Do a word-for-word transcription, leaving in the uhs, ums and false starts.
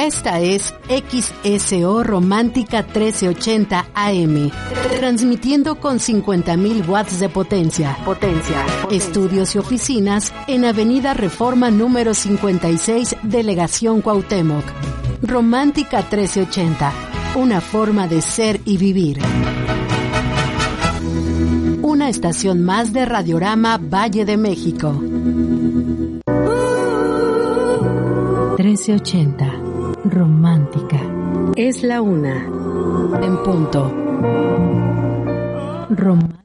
Esta es X S O Romántica trece ochenta A M, transmitiendo con cincuenta mil watts de potencia. Potencia. Estudios y oficinas en Avenida Reforma número cincuenta y seis, Delegación Cuauhtémoc. Romántica trece ochenta, una forma de ser y vivir. Una estación más de Radiorama Valle de México. trece ochenta, romántica. Es la una. En punto. Romántica.